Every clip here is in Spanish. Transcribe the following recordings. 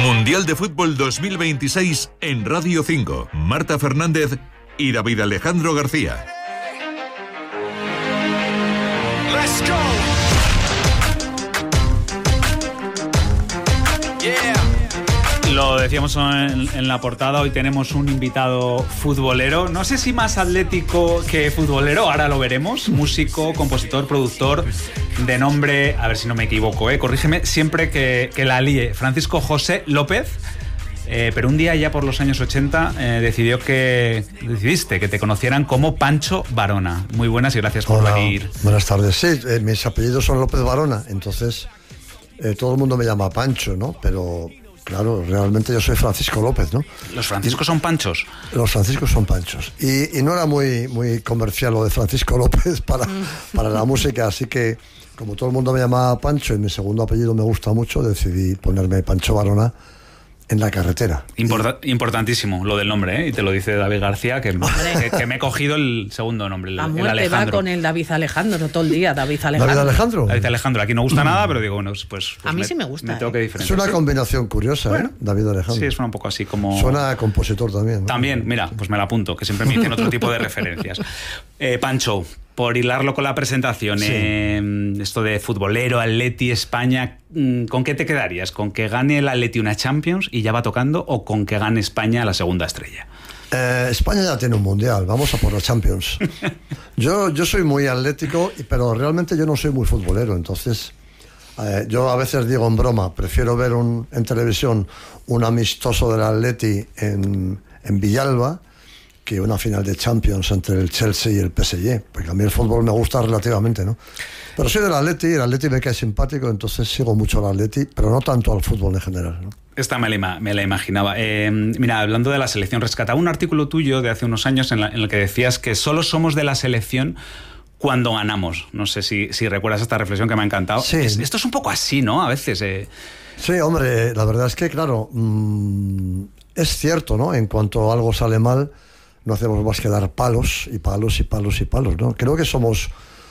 Mundial de Fútbol 2026 en Radio 5. Marta Fernández y David Alejandro García. Let's go. Yeah. Lo decíamos en la portada, hoy tenemos un invitado futbolero, no sé si más atlético que futbolero, ahora lo veremos, músico, compositor, productor, de nombre, a ver si no me equivoco, corrígeme, siempre que la líe, Francisco José López, pero un día ya por los años 80 decidiste que te conocieran como Pancho Varona. Muy buenas y gracias por venir. Buenas tardes, sí, mis apellidos son López Varona, entonces todo el mundo me llama Pancho, ¿no? Pero... claro, realmente yo soy Francisco López, ¿no? ¿Los franciscos son Panchos? Los franciscos son Panchos. Y no era muy comercial lo de Francisco López para la música, así que como todo el mundo me llamaba Pancho y mi segundo apellido me gusta mucho, decidí ponerme Pancho Varona en la carretera. Importantísimo lo del nombre, y te lo dice David García, que me he cogido el segundo nombre, el Alejandro. Va con el David Alejandro todo el día, David Alejandro. ¿David Alejandro? David Alejandro, aquí no gusta nada, pero digo, bueno, pues a mí sí me gusta. Me tengo que diferenciar. Es una combinación curiosa, bueno, David Alejandro. Sí, suena un poco así como... Suena a compositor también, ¿no? También, mira, pues me la apunto, que siempre me dicen otro tipo de referencias. Pancho, por hilarlo con la presentación, sí. Esto de futbolero, Atleti, España, ¿con qué te quedarías? ¿Con que gane el Atleti una Champions y ya va tocando, o con que gane España la segunda estrella? España ya tiene un mundial, vamos a por la Champions. Yo soy muy atlético, pero realmente yo no soy muy futbolero, entonces yo a veces digo en broma, prefiero ver en televisión un amistoso del Atleti en Villalba que una final de Champions entre el Chelsea y el PSG, porque a mí el fútbol me gusta relativamente, ¿no? Pero soy del Atleti, y el Atleti me cae simpático, entonces sigo mucho al Atleti, pero no tanto al fútbol en general, ¿no? Esta me la imaginaba. Mira, hablando de la selección, rescataba un artículo tuyo de hace unos años en el que decías que solo somos de la selección cuando ganamos. No sé si recuerdas esta reflexión que me ha encantado. Sí. Esto es un poco así, ¿no? A veces... Sí, hombre, la verdad es que, claro, es cierto, ¿no? En cuanto algo sale mal, no hacemos más que dar palos y palos y palos y palos, ¿no? Creo que somos,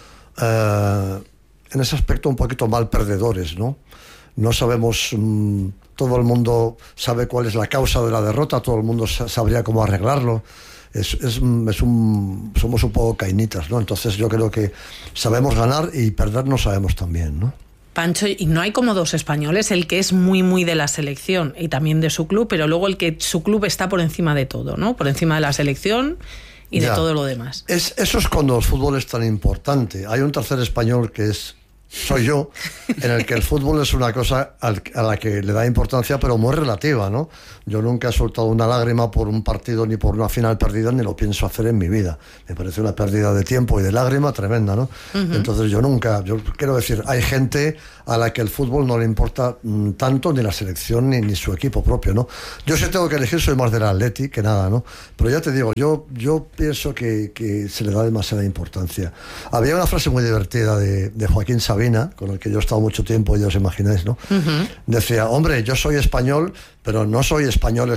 en ese aspecto, un poquito mal perdedores, ¿no? No sabemos, todo el mundo sabe cuál es la causa de la derrota, todo el mundo sabría cómo arreglarlo. Somos un poco cainitas, ¿no? Entonces yo creo que sabemos ganar y perder no sabemos también, ¿no? Pancho, y no hay como dos españoles, el que es muy, muy de la selección y también de su club, pero luego el que su club está por encima de todo, ¿no? Por encima de la selección y de todo lo demás. Eso es cuando el fútbol es tan importante. Hay un tercer español que soy yo, en el que el fútbol es una cosa a la que le da importancia, pero muy relativa, ¿no? Yo nunca he soltado una lágrima por un partido ni por una final perdida, ni lo pienso hacer en mi vida. Me parece una pérdida de tiempo y de lágrima tremenda, ¿no? Uh-huh. Entonces yo quiero decir, hay gente a la que el fútbol no le importa tanto, ni la selección ni su equipo propio, ¿no? Yo si tengo que elegir soy más del Atleti que nada, ¿no? Pero ya te digo, yo pienso que se le da demasiada importancia. Había una frase muy divertida de Joaquín Sabina, con el que yo he estado mucho tiempo, ya os imagináis, ¿no? Uh-huh. Decía, hombre, yo soy español, pero no soy español.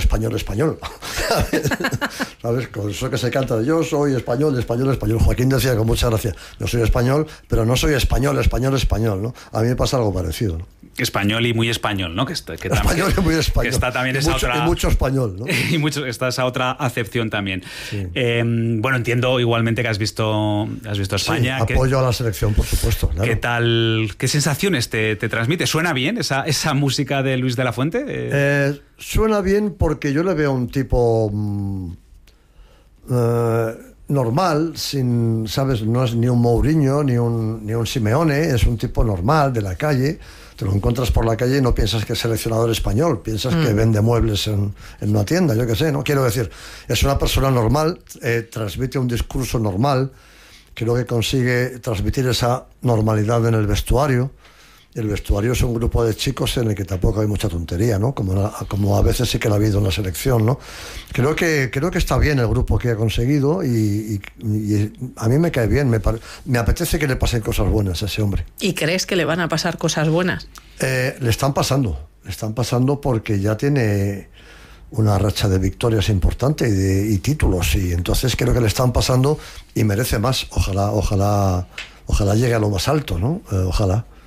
¿Sabes? Con eso que se canta, yo soy español. Joaquín decía con mucha gracia, yo soy español, pero no soy español, ¿no? A mí me pasa algo parecido, ¿no? Español y muy español, ¿no? Español y muy español. Que está también esa otra... Y mucho español, ¿no? Y está esa otra acepción también. Sí. Bueno, entiendo igualmente que has visto España. Sí, apoyo a la selección, por supuesto. Claro. ¿Qué tal? ¿Qué sensaciones te transmite? ¿Suena bien esa música de Luis de la Fuente? Suena bien porque yo le veo un tipo normal, ¿sabes? No es ni un Mourinho ni un Simeone, es un tipo normal de la calle. Te lo encuentras por la calle y no piensas que es seleccionador español, piensas que vende muebles en una tienda, yo qué sé, ¿no? Quiero decir, es una persona normal, transmite un discurso normal, creo que consigue transmitir esa normalidad en el vestuario. El vestuario es un grupo de chicos en el que tampoco hay mucha tontería, ¿no? Como a veces sí que la ha habido en la selección, ¿no? Creo que está bien el grupo que ha conseguido y a mí me cae bien, me apetece que le pasen cosas buenas a ese hombre. ¿Y crees que le van a pasar cosas buenas? Le están pasando porque ya tiene una racha de victorias importante y títulos, y entonces creo que le están pasando y merece más. Ojalá llegue a lo más alto, ¿no? Ojalá.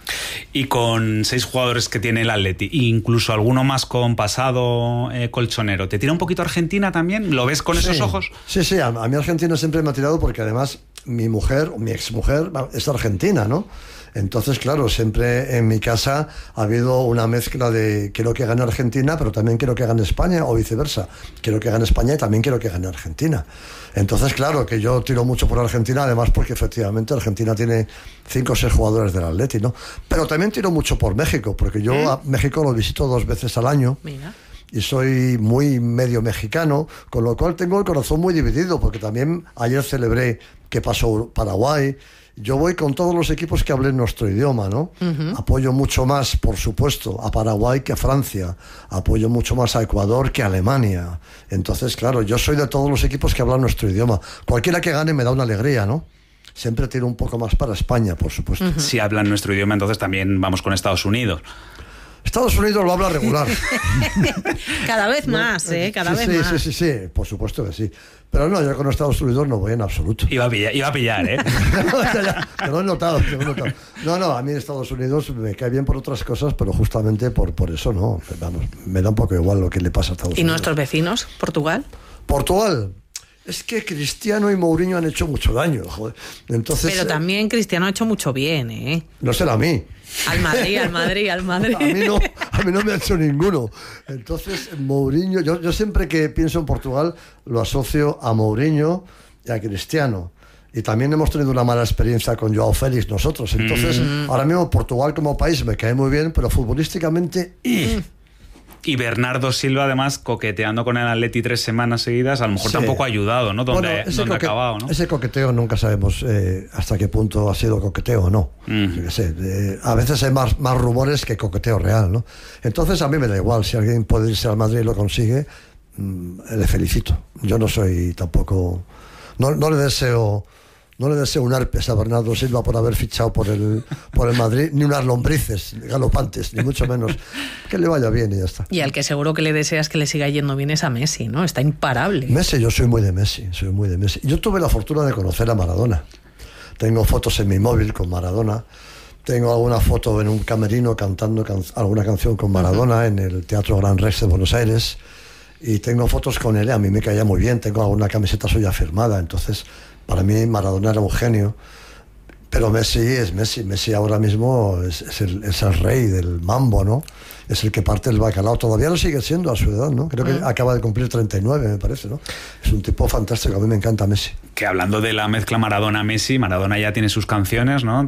Y con 6 jugadores que tiene el Atleti, incluso alguno más con pasado colchonero, ¿te tira un poquito Argentina también? ¿Lo ves con esos ojos? Sí, a mí Argentina siempre me ha tirado porque además mi mujer, o mi exmujer, es argentina, ¿no? Entonces, claro, siempre en mi casa ha habido una mezcla de quiero que gane Argentina, pero también quiero que gane España, o viceversa. Quiero que gane España y también quiero que gane Argentina. Entonces, claro, que yo tiro mucho por Argentina, además porque efectivamente Argentina tiene 5 o 6 jugadores del Atleti, ¿no? Pero también tiro mucho por México, porque yo a México lo visito 2 veces al año. Mira. Y soy muy medio mexicano, con lo cual tengo el corazón muy dividido, porque también ayer celebré que pasó Paraguay. Yo voy con todos los equipos que hablen nuestro idioma, ¿no? Apoyo mucho más, por supuesto, a Paraguay que a Francia. Apoyo mucho más a Ecuador que a Alemania. Entonces, claro, yo soy de todos los equipos que hablan nuestro idioma. Cualquiera que gane me da una alegría, ¿no? Siempre tiro un poco más para España, por supuesto. Si hablan nuestro idioma, entonces también vamos con Estados Unidos. Estados Unidos lo habla regular. Cada vez más, cada vez más. Sí, por supuesto que sí. Pero no, yo con Estados Unidos no voy en absoluto. Iba a pillar, ¿eh? Te lo he notado. No, a mí Estados Unidos me cae bien por otras cosas, pero justamente por eso no. Vamos, me da un poco igual lo que le pasa a Estados Unidos. ¿Y nuestros vecinos, Portugal? Portugal. Es que Cristiano y Mourinho han hecho mucho daño, joder. Entonces, pero también Cristiano ha hecho mucho bien, ¿eh? No será a mí. Al Madrid. A mí no me ha hecho ninguno. Entonces, Mourinho, yo siempre que pienso en Portugal lo asocio a Mourinho y a Cristiano. Y también hemos tenido una mala experiencia con Joao Félix nosotros. Entonces, ahora mismo Portugal como país me cae muy bien, pero futbolísticamente... Y Bernardo Silva, además, coqueteando con el Atleti 3 semanas seguidas, a lo mejor tampoco ha ayudado, ¿no? ¿Dónde ha acabado, no? Ese coqueteo nunca sabemos hasta qué punto ha sido coqueteo o no. Yo qué sé, a veces hay más rumores que coqueteo real, ¿no? Entonces a mí me da igual, si alguien puede irse al Madrid y lo consigue, le felicito. Yo no soy tampoco... No le deseo un herpes a Bernardo Silva por haber fichado por el Madrid, ni unas lombrices galopantes, ni mucho menos. Que le vaya bien y ya está. Y al que seguro que le deseas que le siga yendo bien es a Messi, ¿no? Está imparable. Messi, yo soy muy de Messi. Yo tuve la fortuna de conocer a Maradona. Tengo fotos en mi móvil con Maradona. Tengo alguna foto en un camerino cantando alguna canción con Maradona en el Teatro Gran Rex de Buenos Aires. Y tengo fotos con él, a mí me caía muy bien. Tengo alguna camiseta suya firmada, entonces... Para mí Maradona era un genio, pero Messi es Messi. Messi ahora mismo es el rey del mambo, ¿no? Es el que parte el bacalao. Todavía lo sigue siendo a su edad, ¿no? Creo que acaba de cumplir 39, me parece, ¿no? Es un tipo fantástico, a mí me encanta Messi. Que hablando de la mezcla Maradona-Messi, Maradona ya tiene sus canciones, ¿no?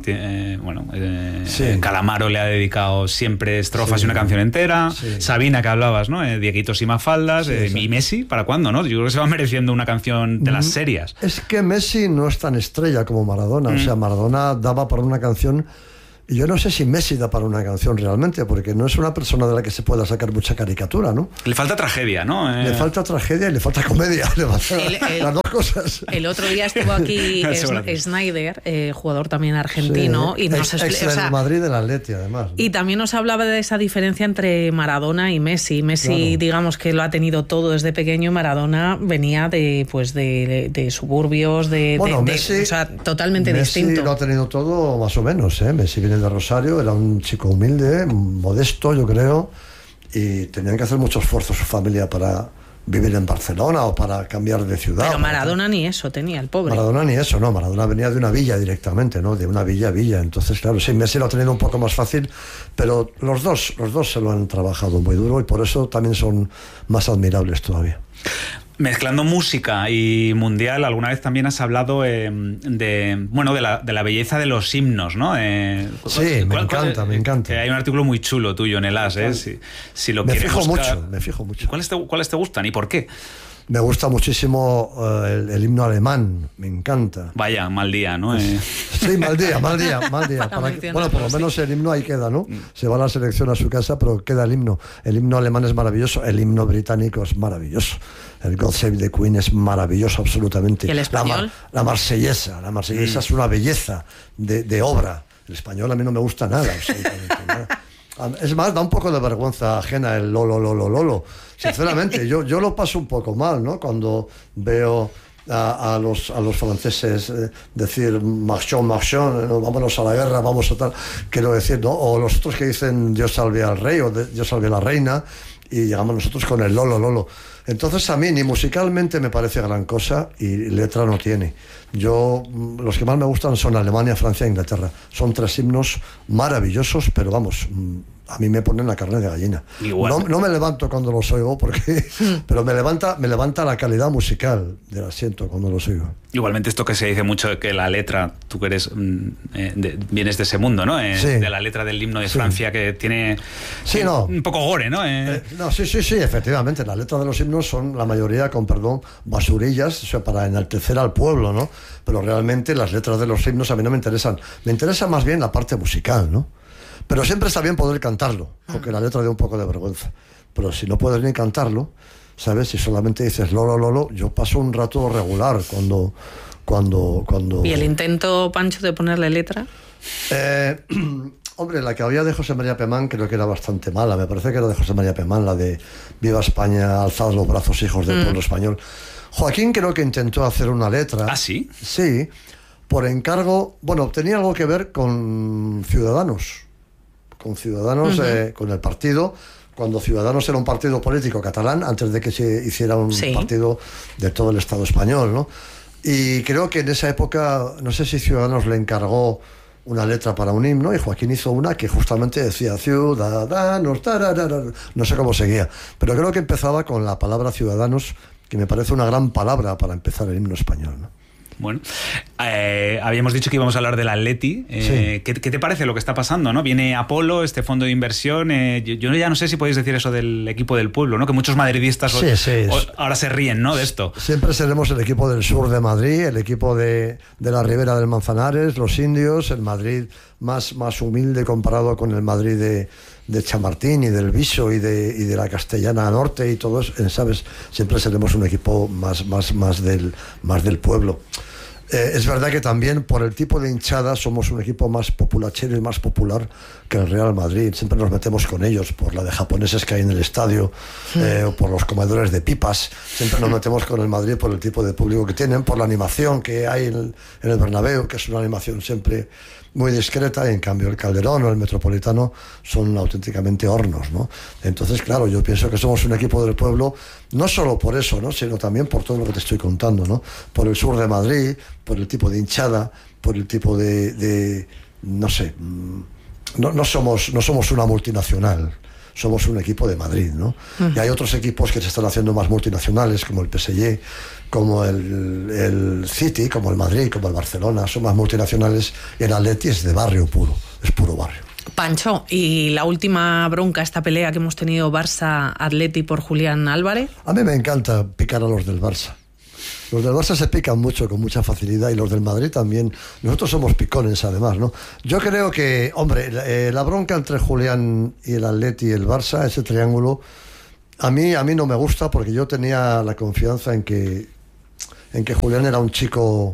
Sí. Calamaro le ha dedicado siempre estrofas y una canción entera. Sí. Sabina, que hablabas, ¿no? Dieguitos y Mafaldas. Y Messi, ¿para cuándo, no? Yo creo que se va mereciendo una canción de las serias. Es que Messi no es tan estrella como Maradona. O sea, Maradona daba para una canción... Y yo no sé si Messi da para una canción realmente, porque no es una persona de la que se pueda sacar mucha caricatura, ¿no? Le falta tragedia, ¿no? Le falta tragedia y le falta comedia. Le falta las dos cosas. El otro día estuvo aquí Snyder, jugador también argentino, y nos explicó, del Madrid del Atleti, además, ¿no? Y también nos hablaba de esa diferencia entre Maradona y Messi. Messi, claro, digamos que lo ha tenido todo desde pequeño, y Maradona venía de suburbios, Messi, o sea, totalmente Messi distinto. Lo ha tenido todo más o menos, ¿eh? Messi viene de Rosario, era un chico humilde, modesto, yo creo, y tenían que hacer mucho esfuerzo su familia para vivir en Barcelona o para cambiar de ciudad. Pero Maradona ni eso tenía, el pobre. Maradona ni eso, no. Maradona venía de una villa directamente, ¿no? De una villa a villa. Entonces, claro, sí, Messi lo ha tenido un poco más fácil, pero los dos se lo han trabajado muy duro y por eso también son más admirables todavía. Mezclando música y mundial, alguna vez también has hablado de la belleza de los himnos, ¿no? Sí, me encanta. Hay un artículo muy chulo tuyo en el AS, ¿eh? Si lo quieres buscar. Me fijo mucho. ¿Cuáles te gustan y por qué? Me gusta muchísimo el himno alemán, me encanta. Vaya, mal día, ¿no? Sí, mal día. Bueno, por lo menos el himno ahí queda, ¿no? Se va la selección a su casa, pero queda el himno. El himno alemán es maravilloso, el himno británico es maravilloso. El God Save the Queen es maravilloso, absolutamente. ¿Y el español? La marsellesa es una belleza de obra. El español a mí no me gusta nada, absolutamente nada. Es más, da un poco de vergüenza ajena el lolo. Sinceramente, yo lo paso un poco mal, ¿no? Cuando veo a los franceses decir marchons, ¿no? Vámonos a la guerra, vamos a tal, quiero decir, ¿no? O los otros que dicen Dios salve al rey o Dios salve a la reina, y llegamos nosotros con el lolo. Entonces a mí ni musicalmente me parece gran cosa y letra no tiene. Los que más me gustan son Alemania, Francia e Inglaterra. Son 3 himnos maravillosos, pero vamos, a mí me ponen la carne de gallina. No me levanto cuando los oigo, pero me levanta la calidad musical del asiento cuando los oigo. Igualmente esto que se dice mucho de que la letra, tú que eres vienes de ese mundo, ¿no? Sí. De la letra del himno de Francia, que tiene un poco gore, ¿no? Sí, efectivamente. La letra de los himnos son la mayoría, con perdón, basurillas, o sea, para enaltecer al pueblo, ¿no? Pero realmente las letras de los himnos a mí no me interesan. Me interesa más bien la parte musical, ¿no? Pero siempre está bien poder cantarlo, aunque la letra dé un poco de vergüenza. Pero si no puedes ni cantarlo, ¿sabes? Si solamente dices lolo, yo paso un rato regular cuando... ¿Y el intento, Pancho, de ponerle letra? Hombre, la que había de José María Pemán creo que era bastante mala. Me parece que era de José María Pemán, la de Viva España, alzad los brazos, hijos del pueblo español. Joaquín creo que intentó hacer una letra. ¿Ah, sí? Sí, por encargo... Bueno, tenía algo que ver con Ciudadanos. Con el partido, cuando Ciudadanos era un partido político catalán, antes de que se hiciera un partido de todo el Estado español, ¿no? Y creo que en esa época, no sé si Ciudadanos le encargó una letra para un himno, y Joaquín hizo una que justamente decía Ciudadanos, no sé cómo seguía, pero creo que empezaba con la palabra Ciudadanos, que me parece una gran palabra para empezar el himno español, ¿no? Bueno, habíamos dicho que íbamos a hablar del Atleti. Sí. ¿Qué te parece lo que está pasando, no? Viene Apolo, este fondo de inversión. Yo ya no sé si podéis decir eso del equipo del pueblo, ¿no? Que muchos madridistas ahora se ríen, ¿no? De esto. Siempre seremos el equipo del sur de Madrid, el equipo de la Ribera del Manzanares, los indios, el Madrid más humilde comparado con el Madrid de Chamartín y del Viso y de la Castellana Norte y todos, ¿sabes? Siempre seremos un equipo más del pueblo. Es verdad que también por el tipo de hinchada somos un equipo más populachero y más popular que el Real Madrid. Siempre nos metemos con ellos por la de japoneses que hay en el estadio, o por los comedores de pipas. Siempre nos metemos con el Madrid por el tipo de público que tienen, por la animación que hay en el Bernabéu, que es una animación siempre muy discreta, y en cambio el Calderón o el Metropolitano son auténticamente hornos, ¿no? Entonces, claro, yo pienso que somos un equipo del pueblo, no solo por eso, ¿no? Sino también por todo lo que te estoy contando, ¿no? Por el sur de Madrid, por el tipo de hinchada, por el tipo de no sé, no somos una multinacional. Somos un equipo de Madrid, ¿no? Y hay otros equipos que se están haciendo más multinacionales, como el PSG, como el City, como el Madrid, como el Barcelona. Son más multinacionales, y el Atleti es de barrio puro, es puro barrio. Pancho, ¿y la última bronca, esta pelea que hemos tenido Barça-Atleti por Julián Álvarez? A mí me encanta picar a los del Barça. Los del Barça se pican mucho, con mucha facilidad, y los del Madrid también. Nosotros somos picones, además, ¿no? Yo creo que, hombre, la bronca entre Julián y el Atleti y el Barça, ese triángulo, a mí no me gusta, porque yo tenía la confianza en que Julián era un chico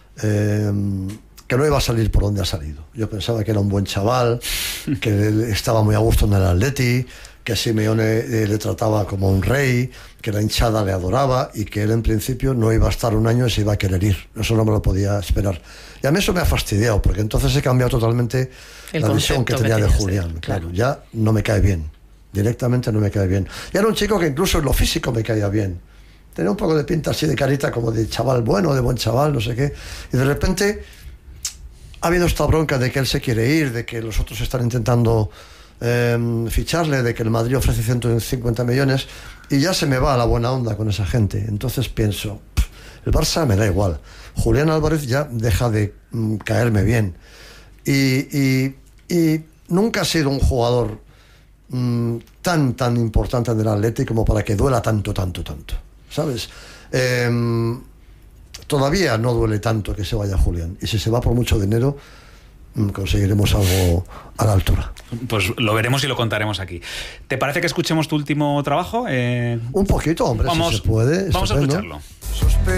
que no iba a salir por donde ha salido. Yo pensaba que era un buen chaval, que estaba muy a gusto en el Atleti, que Simeone le trataba como un rey, que la hinchada le adoraba, y que él en principio no iba a estar un año y se iba a querer ir. Eso no me lo podía esperar. Y a mí eso me ha fastidiado, porque entonces he cambiado totalmente la visión que tenía de Julián. Claro, ya no me cae bien. Directamente no me cae bien. Y era un chico que incluso en lo físico me caía bien. Tenía un poco de pinta así de carita, como de chaval bueno, de buen chaval, no sé qué. Y de repente ha habido esta bronca de que él se quiere ir, de que los otros están intentando ficharle, de que el Madrid ofrece 150 millones, y ya se me va la buena onda con esa gente. Entonces pienso, el Barça me da igual, Julián Álvarez ya deja de caerme bien, y nunca ha sido un jugador tan importante en el Atleti como para que duela tanto, ¿sabes? Todavía no duele tanto que se vaya Julián, y si se va por mucho dinero, conseguiremos algo a la altura. Pues lo veremos y lo contaremos aquí. ¿Te parece que escuchemos tu último trabajo? Un poquito, hombre, si se puede. Vamos a escucharlo.